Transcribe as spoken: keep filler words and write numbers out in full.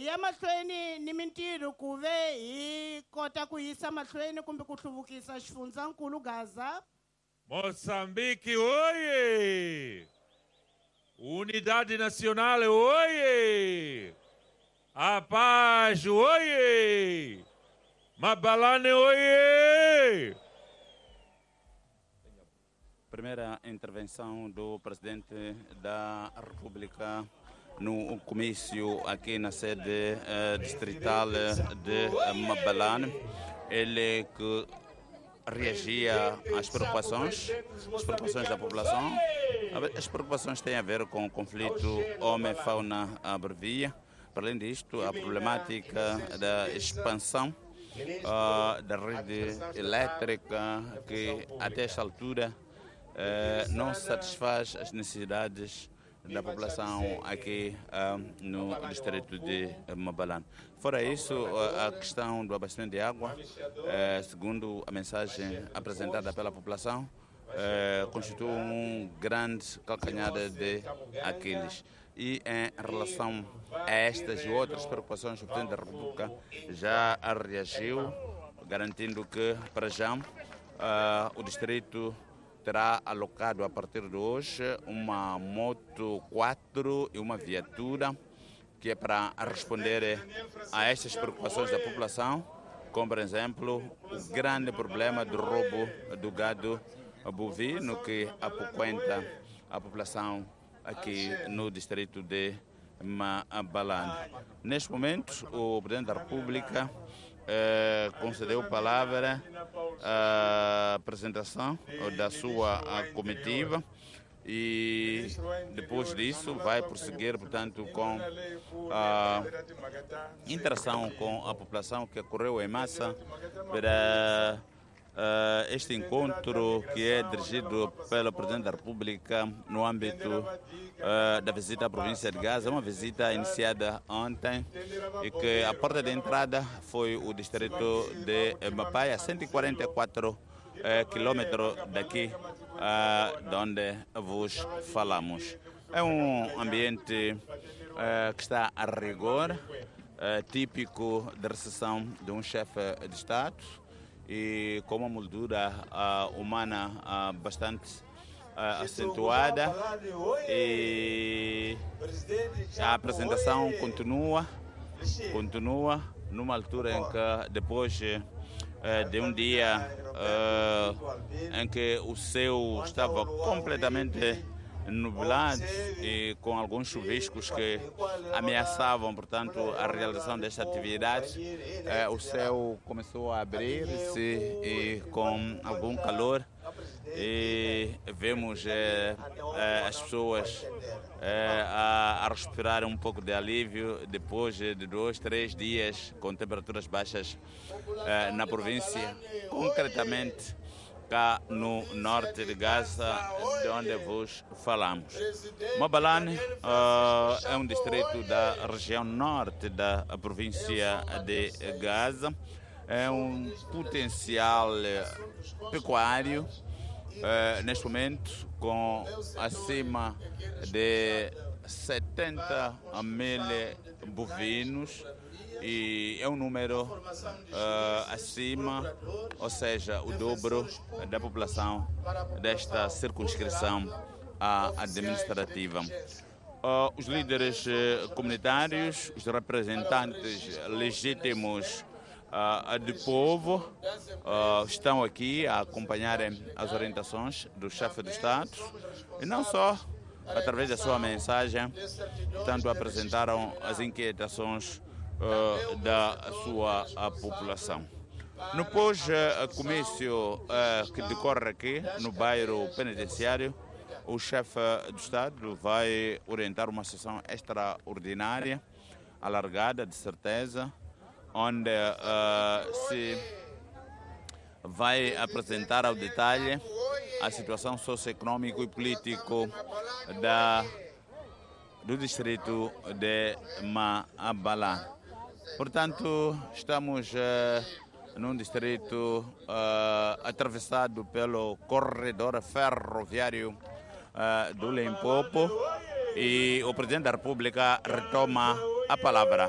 ya mahlweni ni mintirho ku ve hi kota ku yisa mahlweni kumbe ku hluvukisa xifundzankulu Gaza. Moçambique, oye! Unidade Nacional, oye! A paz, oye! Mabalane, oye! Primeira intervenção do presidente da República no comício aqui na sede uh, distrital de Mabalane. Ele que reagia às preocupações, às preocupações da população. As preocupações têm a ver com o conflito homem-fauna-brevia. Para além disto, a problemática da expansão uh, da rede elétrica, que até esta altura uh, não satisfaz as necessidades da população aqui uh, no distrito de Mabalane. Fora isso, a questão do abastecimento de água, uh, segundo a mensagem apresentada pela população, uh, constitui um grande calcanhar de Aquiles. E em relação a estas e outras preocupações, o Presidente da República já reagiu, garantindo que, para já, uh, o distrito terá alocado a partir de hoje uma moto quatro e uma viatura, que é para responder a estas preocupações da população, como, por exemplo, o grande problema do roubo do gado bovino que apoquenta a população aqui no distrito de Mabalane. Neste momento, o Presidente da República Eh, concedeu palavra à apresentação da sua comitiva e depois disso vai prosseguir, portanto, com a interação com a população que ocorreu em massa para Uh, este encontro que é dirigido pelo Presidente da República no âmbito uh, da visita à província de Gaza, uma visita iniciada ontem e que a porta de entrada foi o distrito de Mapai, a cento e quarenta e quatro uh, quilômetros daqui uh, de onde vos falamos. É um ambiente uh, que está a rigor, uh, típico de recepção de um chefe de Estado, e com uma moldura uh, humana uh, bastante uh, acentuada, e a apresentação continua, continua numa altura em que depois uh, de um dia uh, em que o céu estava completamente nublado e com alguns chuviscos que ameaçavam, portanto, a realização desta atividade, eh, o céu começou a abrir-se e com algum calor, e vemos eh, eh, as pessoas eh, a, a respirar um pouco de alívio depois de dois, três dias com temperaturas baixas eh, na província, concretamente cá no norte de Gaza, de onde vos falamos. Mabalane uh, é um distrito da região norte da província de Gaza. É um potencial pecuário, uh, neste momento, com acima de setenta mil bovinos, e é um número uh, acima, ou seja, o dobro da população desta circunscrição administrativa. Uh, os líderes uh, comunitários, os representantes legítimos uh, do povo uh, estão aqui a acompanharem as orientações do chefe de Estado, e não só através da sua mensagem, tanto apresentaram as inquietações Uh, da sua a população. No pós-comício uh, que decorre aqui no bairro penitenciário, o chefe do Estado vai orientar uma sessão extraordinária, alargada de certeza, onde uh, se vai apresentar ao detalhe a situação socioeconômica e política da, do distrito de Mabalane. Portanto, estamos uh, num distrito uh, atravessado pelo corredor ferroviário uh, do Limpopo, e o Presidente da República retoma a palavra.